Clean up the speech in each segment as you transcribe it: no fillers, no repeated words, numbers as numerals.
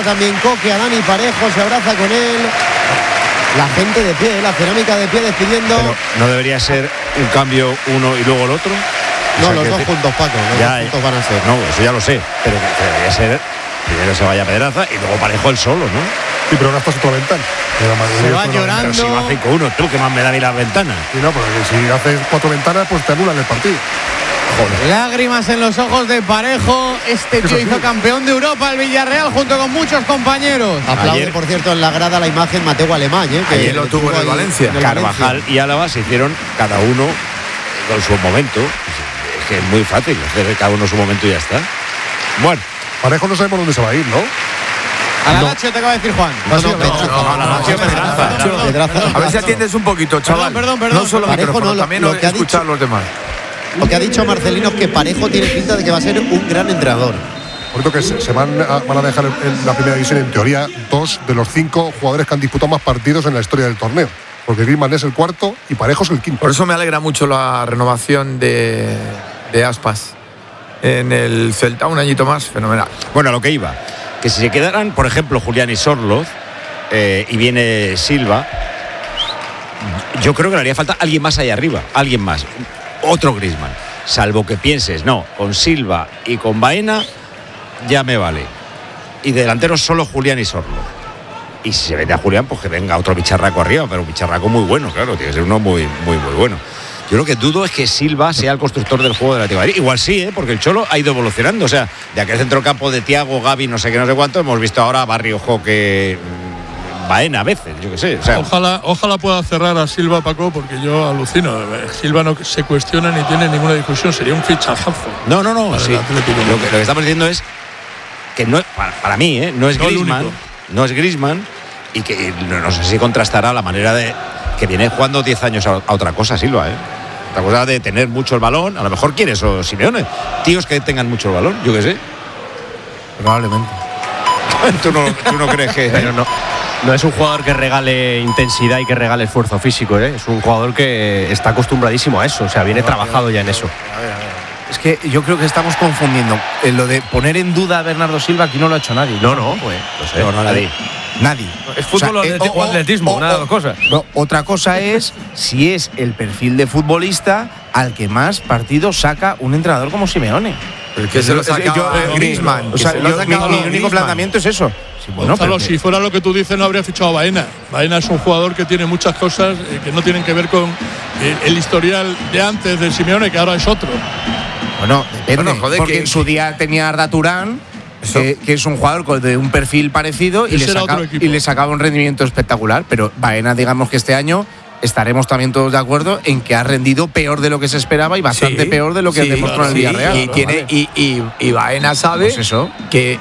también Coque a Dani Parejo, se abraza con él. La gente de pie, la cerámica de pie despidiendo. Pero no debería ser un cambio uno y luego el otro. No, o sea, los dos juntos, Paco. Los dos juntos van a ser. No, eso ya lo sé. Pero que debería ser. Primero se vaya Pedraza y luego Parejo el solo, ¿no? Sí, pero gastas otra ventana. Se va llorando. Pero si va 5-1, tú que más me da a mí las ventanas. Y no, porque si haces 4 ventanas, pues te anulan el partido. Joder. Lágrimas en los ojos de Parejo. Este tío hizo campeón de Europa el Villarreal junto con muchos compañeros. Aplaude, Ayer, por cierto, en la grada la imagen Mateo Alemán, que ayer lo tuvo en el Valencia. Carvajal y Álava se hicieron cada uno con su momento. Es que es muy fácil hacer cada uno su momento y ya está. Bueno, Parejo no sabemos dónde se va a ir, ¿no? A la Lazio te acaba de decir Juan. A ver si atiendes un poquito, chaval. Perdón. No solo Parejo, micrófono, no, también lo que ha escuchar dicho- a los demás. Lo que ha dicho Marcelino es que Parejo tiene pinta de que va a ser un gran entrenador. Por cierto, que se van a dejar en la primera división, en teoría, 2 de los 5 jugadores que han disputado más partidos en la historia del torneo. Porque Griezmann es el cuarto y Parejo es el quinto. Por eso me alegra mucho la renovación de Aspas en el Celta, un añito más, fenomenal. bueno, a lo que iba. Que si se quedaran, por ejemplo, Julián y Sorloz y viene Silva, yo creo que le haría falta alguien más ahí arriba. Alguien más. Otro Griezmann. Salvo que pienses, no, con Silva y con Baena ya me vale. Y delanteros solo Julián y Sorloz. Y si se vende a Julián, pues que venga otro bicharraco arriba, pero un bicharraco muy bueno, claro, tiene que ser uno muy bueno. Yo lo que dudo es que Silva sea el constructor del juego del Atlético de Madrid. Igual sí, porque el Cholo ha ido evolucionando. O sea, de aquel centrocampo de Thiago, Gavi, no sé qué, no sé cuánto, hemos visto ahora a Barrio Joque, Baena a veces, yo qué sé. O sea, Ojalá pueda cerrar a Silva, Paco, porque yo alucino. Silva no se cuestiona ni tiene ninguna discusión, sería un fichajazo. no, para sí. el Atlético. Lo que estamos diciendo es que no, para mí, no es No el Griezmann, único. no es Griezmann, y que no sé si contrastará la manera de que viene jugando 10 años a otra cosa, Silva, Otra cosa de tener mucho el balón, a lo mejor quiere eso Simeone. Tíos que tengan mucho el balón, yo qué sé. Probablemente. ¿Tú no crees que...? Pero no es un jugador que regale intensidad y que regale esfuerzo físico, Es un jugador que está acostumbradísimo a eso, o sea, viene trabajado ya en eso. Es que yo creo que estamos confundiendo. Lo de poner en duda a Bernardo Silva, aquí no lo ha hecho nadie. No, No, nadie. Nadie. Es fútbol o atletismo, una de las cosas. No, otra cosa es si es el perfil de futbolista al que más partidos saca un entrenador como Simeone. Que se lo sacaba Griezmann. O sea, mi único Griezmann. planteamiento es eso. Sí, bueno, Gonzalo, pero si fuera lo que tú dices, no habría fichado a Baena. Baena es un jugador que tiene muchas cosas que no tienen que ver con el historial de antes de Simeone, que ahora es otro. bueno, depende, Bueno, joder, porque que- en su día tenía a Arda Turán, que es un jugador de un perfil parecido y Ese era otro equipo. le sacaba un rendimiento espectacular. Pero Baena, digamos que este año estaremos también todos de acuerdo en que ha rendido peor de lo que se esperaba y bastante peor de lo que demostró en el Villarreal. Y ¿no? tiene y Baena sabe Pues eso. que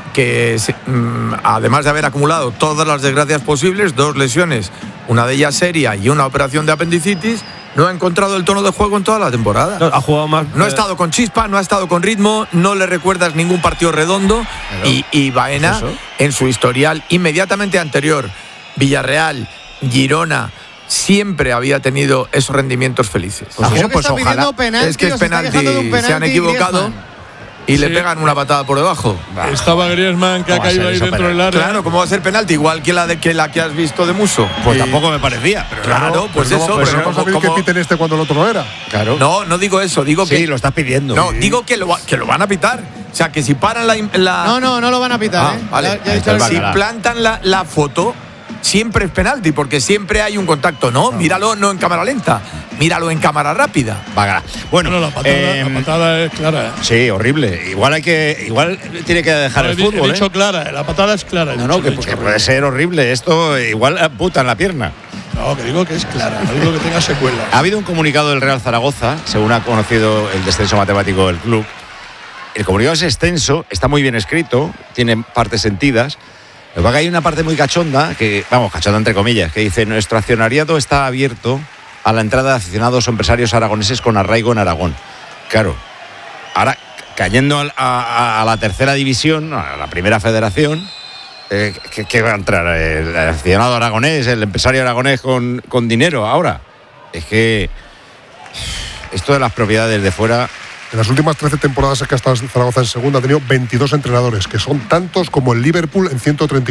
además de haber acumulado todas las desgracias posibles, 2 lesiones, una de ellas seria y una operación de apendicitis, no ha encontrado el tono de juego en toda la temporada. No, ha jugado más. No ha estado con chispa, no ha estado con ritmo, no le recuerdas ningún partido redondo. Y Baena, Eso. en su historial inmediatamente anterior, Villarreal, Girona, siempre había tenido esos rendimientos felices. Creo que está pidiendo penalti, Es que es o se está penalti, quejando de un se han penalti equivocado Griezmann. y le Sí. pegan una patada por debajo. Estaba Griezmann, que ha ¿Cómo va a caído ser ahí eso dentro del área. Claro, ¿cómo va a ser penalti? Igual que la que has visto de Muso. Pues tampoco me parecía. Pero Claro, pues Pero eso. Pues pero vamos a pedir que como- piten este cuando el otro no era. claro. No digo eso, digo Sí, que lo estás pidiendo. no, digo que lo van a pitar. O sea, que si paran la No lo van a pitar, vale. Ya he dicho está el Si Bacalá. plantan la foto, siempre es penalti, porque siempre hay un contacto, ¿no? Míralo no en cámara lenta, míralo en cámara rápida. Vaga. Bueno, la patada es clara. sí, horrible. Igual tiene que dejar el He fútbol. dicho clara, la patada es clara. No, que puede ser horrible. Esto igual amputan la pierna. No, que digo que es clara, no digo que tenga secuela. Ha habido un comunicado del Real Zaragoza, según ha conocido el descenso matemático del club. El comunicado es extenso, está muy bien escrito, tiene partes sentidas. Lo que pasa es que hay una parte muy cachonda, cachonda entre comillas, que dice: nuestro accionariado está abierto a la entrada de aficionados o empresarios aragoneses con arraigo en Aragón. Claro, ahora cayendo a la tercera división, a la primera federación, ¿qué va a entrar? ¿El aficionado aragonés, el empresario aragonés con dinero ahora? Es que esto de las propiedades de fuera... En las últimas 13 temporadas que ha estado Zaragoza en segunda ha tenido 22 entrenadores, que son tantos como el Liverpool en 134.